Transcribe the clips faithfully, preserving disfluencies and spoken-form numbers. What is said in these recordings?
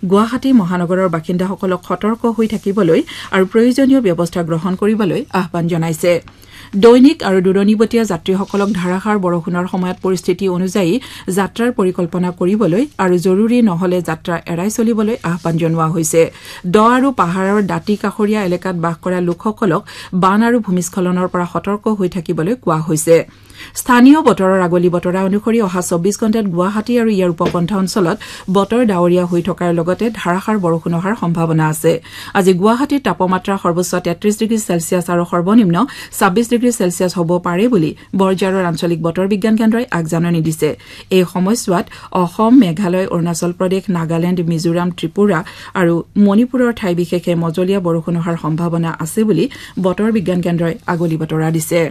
গুৱাহাটী মহানগৰৰ বাসিন্দাসকলক সতৰ্ক হৈ থাকিবলৈ আৰু প্ৰয়োজনীয় ব্যৱস্থা গ্ৰহণ কৰিবলৈ আহ্বান জনাইছে। দৈনিক আৰু দূৰণিবতীয়া যাত্ৰীসকলক ধাৰাসাৰ বৰষুণৰ সময়ত পৰিস্থিতি অনুযায়ী যাত্ৰাৰ পৰিকল্পনা কৰিবলৈ আৰু জৰুৰী নহলে যাত্ৰা এৰাই চলিবলৈ আহ্বান জনোৱা হৈছে। দ আৰু পাহাৰৰ দাঁতি কাষৰীয়া এলেকাত বাস কৰা লোকসকলক বান আৰু ভূমিস্খলনৰ পৰা সতৰ্ক হৈ থাকিবলৈ কোৱা হৈছে। স্থানীয় বতৰৰ আগলি বতৰা অনুসৰি অহা চৌবিশ ঘণ্টাত গুৱাহাটী আৰু ইয়াৰ উপকণ্ঠ অঞ্চলত বতৰ ডাৱৰীয়া হৈ থকাৰ লগতে ধাৰাসাৰ বৰষুণ হোৱাৰ সম্ভাৱনা আছে। আজি গুৱাহাটীৰ তাপমাত্ৰা সৰ্বোচ্চ তেত্ৰিশ ডিগ্ৰী চেলছিয়াছ আৰু সৰ্বনিম্ন ছাব্বিশ ডিগ্ৰী চেলছিয়াছ হ'ব পাৰে বুলি বৰঝাৰৰ আঞ্চলিক বতৰ বিজ্ঞান কেন্দ্ৰই আগজাননী দিছে। এই সময়ছোৱাত অসম, মেঘালয়, অৰুণাচল প্ৰদেশ, নাগালেণ্ড, মিজোৰাম, ত্ৰিপুৰা আৰু মণিপুৰৰ ঠাই বিশেষে মজলীয়া বৰষুণ হোৱাৰ সম্ভাৱনা আছে বুলি বতৰ বিজ্ঞান কেন্দ্ৰই আগলি বতৰা দিছে।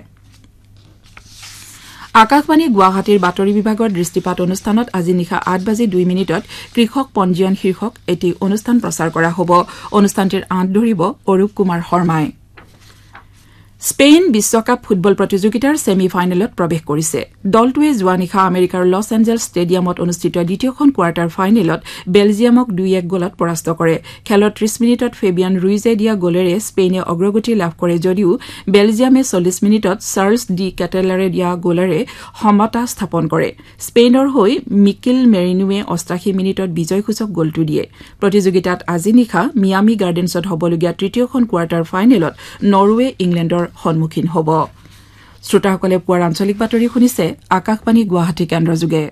আকাশবাণী গুৱাহাটীৰ বাতৰি বিভাগৰ দৃষ্টিপাত অনুষ্ঠানত আজি নিশা আঠ বাজি দুই মিনিটত কৃষক পঞ্জীয়ন শীৰ্ষক এটি অনুষ্ঠান প্ৰচাৰ কৰা হ'ব। অনুষ্ঠানটিৰ আঁত ধৰিব অৰূপ কুমাৰ শৰ্মাই। স্পেইন বিশ্বকাপ ফুটবল প্ৰতিযোগিতাৰ ছেমি ফাইনেলত প্ৰৱেশ কৰিছে। দলটোৱে যোৱা নিশা আমেৰিকাৰ লছ এঞ্জেলছ ষ্টেডিয়ামত অনুষ্ঠিত দ্বিতীয়খন কোৱাৰ্টাৰ ফাইনেলত বেলজিয়ামক দুই এক গলত পৰাস্ত কৰে। খেলৰ ত্ৰিশ মিনিটত ফেবিয়ান ৰুইজে দিয়া গলেৰে স্পেইনে অগ্ৰগতি লাভ কৰে যদিও বেলজিয়ামে চল্লিশ মিনিটত চাৰ্লছ ডি কেটেলাৰে দিয়া গলেৰে সমতা স্থাপন কৰে। স্পেইনৰ হৈ মিকেল মেৰিনোৱে অষ্টাশী মিনিটত বিজয়সূচক গলটো দিয়ে। প্ৰতিযোগিতাত আজি নিশা মিয়ামি গাৰ্ডেন্সত হ'বলগীয়া তৃতীয়খন কোৱাৰ্টাৰ ফাইনেলত নৰৱে ইংলেণ্ডৰ সন্মুখীন হ'ব। শ্ৰোতাসকলে পুৱাৰ আঞ্চলিক বাতৰি শুনিছে আকাশবাণী গুৱাহাটী কেন্দ্ৰযোগে।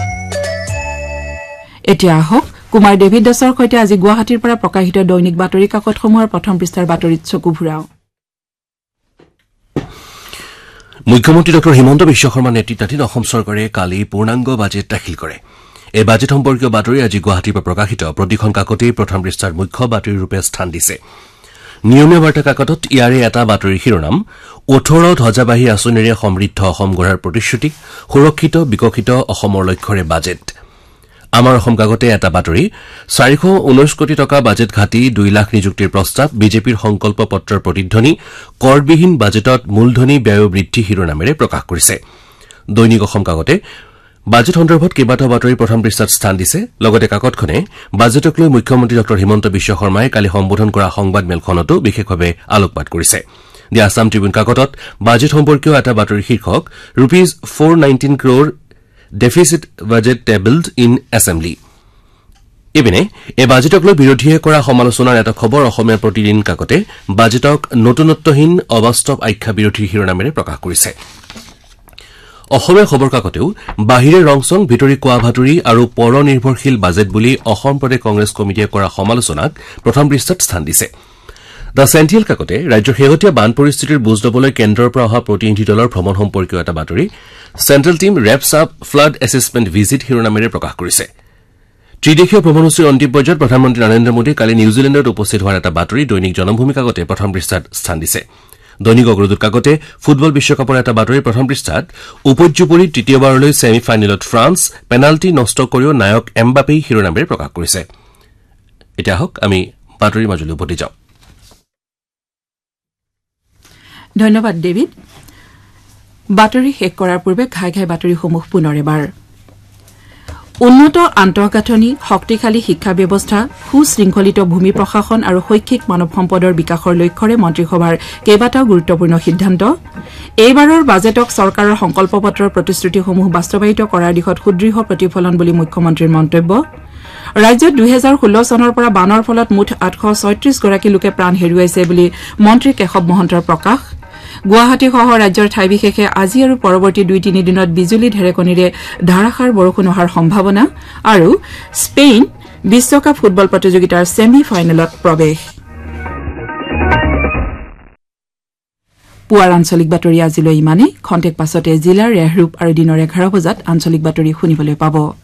এতিয়া আহক কুমাৰ ডেভিড দাসৰ সৈতে আজি গুৱাহাটীৰ পৰা প্ৰকাশিত দৈনিক বাতৰি কাকতসমূহৰ প্ৰথম পৃষ্ঠাৰ বাতৰিত চকু ফুৰাওঁ। মুখ্যমন্ত্ৰী ডঃ হিমন্ত বিশ্ব শৰ্মাৰ নেতৃত্বাধীন অসম চৰকাৰে কালি পূৰ্ণাংগ বাজেট দাখিল কৰে। এই বাজেট সম্পৰ্কীয় বাতৰি আজি গুৱাহাটীৰ পৰা প্ৰকাশিত প্ৰতিখন কাকতেই প্ৰথম পৃষ্ঠাৰ মুখ্য বাতৰিৰূপে স্থান দিছে। নিয়মীয়া বাৰ্তা কাকতত ইয়াৰে এটা বাতৰিৰ শিৰোনাম ওঠৰ ধ্বজাবাহী আঁচনিৰে সমৃদ্ধ অসম গঢ়াৰ প্ৰতিশ্ৰুতি, সুৰক্ষিত বিকশিত অসমৰ লক্ষ্যৰে বাজেট। আমাৰ অসম কাকতে এটা বাতৰি চাৰিশ ঊনৈশ কোটি টকা বাজেট ঘাটি দুই লাখ নিযুক্তিৰ প্ৰস্তাৱ, বিজেপিৰ সংকল্প পত্ৰৰ প্ৰতিধ্বনি, কৰবিহীন বাজেটত মূলধনী ব্যয় বৃদ্ধি শিৰোনামেৰে প্ৰকাশ কৰিছে। দৈনিক অসম কাকতে বাজেট সন্দৰ্ভত কেইবাটাও বাতৰি প্ৰথম পৃষ্ঠাত স্থান দিছে। লগতে কাকতখনে বাজেটক লৈ মুখ্যমন্ত্ৰী ডঃ হিমন্ত বিশ্ব শৰ্মাই কালি সম্বোধন কৰা সংবাদমেলখনতো বিশেষভাৱে আলোকপাত কৰিছে। দি আছাম ট্ৰিবিউন কাকতত বাজেট সম্পৰ্কীয় এটা বাতৰিৰ শীৰ্ষক rupees four nineteen crore deficit budget টেবলড in assembly. ইপিনে এই বাজেটক লৈ বিৰোধীয়ে কৰা সমালোচনাৰ এটা খবৰ অসমীয়া প্ৰতিদিন কাকতে বাজেটক নতুনত্বহীন অবাস্তৱ আখ্যা বিৰোধী শিৰোনামেৰে প্ৰকাশ কৰিছে। অসমীয়া খবৰ কাকতেও বাহিৰে ৰংচং ভিতৰি কোৱা ভাতুৰি আৰু পৰ নিৰ্ভৰশীল বাজেট বুলি অসম প্ৰদেশ কংগ্ৰেছ কমিটিয়ে কৰা সমালোচনাক প্ৰথম পৃষ্ঠাত স্থান দিছে। দ্য চেণ্টিনেল কাকতে ৰাজ্যৰ শেহতীয়া বান পৰিস্থিতিৰ বুজ ল'বলৈ কেন্দ্ৰৰ পৰা অহা প্ৰতিনিধি দলৰ ভ্ৰমণ সম্পৰ্কীয় এটা বাতৰি central team ৰেপছ up flood assessment visit শিৰোনামেৰে প্ৰকাশ কৰিছে। ত্ৰিদেশীয় ভ্ৰমণসূচীৰ অন্তিম পৰ্যায়ত প্ৰধানমন্ত্ৰী নৰেন্দ্ৰ মোদী কালি নিউজিলেণ্ডত উপস্থিত হোৱাৰ এটা বাতৰি দৈনিক জনমভূমি কাকতে প্ৰথম পৃষ্ঠাত স্থান দিছে। দৈনিক অগ্ৰদূত কাকতে ফুটবল বিশ্বকাপৰ এটা বাতৰি প্ৰথম পৃষ্ঠাত উপৰ্যুপৰি তৃতীয়বাৰলৈ ছেমি ফাইনেলত ফ্ৰান্স, পেনাল্টি নষ্ট কৰিও নায়ক এমবাপেই শিৰোনামেৰে প্ৰকাশ কৰিছে। এতিয়া আহক আমি বাতৰিৰ মাজলৈ উভতি যাওঁ। ধন্যবাদ ডেভিড। বাতৰি শেষ কৰাৰ পূৰ্বে ঘাই ঘাই বাতৰিসমূহ পুনৰ এবাৰ। উন্নত আন্তঃগাঁথনি, শক্তিশালী শিক্ষা ব্যৱস্থা, সুশৃংখলিত ভূমি প্ৰশাসন আৰু শৈক্ষিক মানৱ সম্পদৰ বিকাশৰ লক্ষ্যৰে মন্ত্ৰীসভাৰ কেইবাটাও গুৰুত্বপূৰ্ণ সিদ্ধান্ত। এইবাৰৰ বাজেটক চৰকাৰৰ সংকল্পপত্ৰৰ প্ৰতিশ্ৰুতিসমূহ বাস্তৱায়িত কৰাৰ দিশত সুদৃঢ় প্ৰতিফলন বুলি মুখ্যমন্ত্ৰীৰ মন্তব্য। ৰাজ্যত দুহেজাৰ ষোল্ল চনৰ পৰা বানৰ ফলত মুঠ আঠশ ছয়ত্ৰিশ গৰাকী লোকে প্ৰাণ হেৰুৱাইছে বুলি মন্ত্ৰী কেশৱ মহন্তৰ প্ৰকাশ। গুৱাহাটীসহ ৰাজ্যৰ ঠাই বিশেষে আজি আৰু পৰৱৰ্তী দুই তিনি দিনত বিজুলী ঢেৰেকনিৰে ধাৰাসাৰ বৰষুণ হোৱাৰ সম্ভাৱনা আৰু স্পেইন বিশ্বকাপ ফুটবল প্ৰতিযোগিতাৰ ছেমি ফাইনেলত প্ৰৱেশ। পুৱাৰ আঞ্চলিক বাতৰি আজিলৈ ইমানেই। খন্তেক পাছতে জিলাৰ ৰেহৰূপ আৰু দিনৰ এঘাৰ বজাত আঞ্চলিক বাতৰি শুনিবলৈ পাব।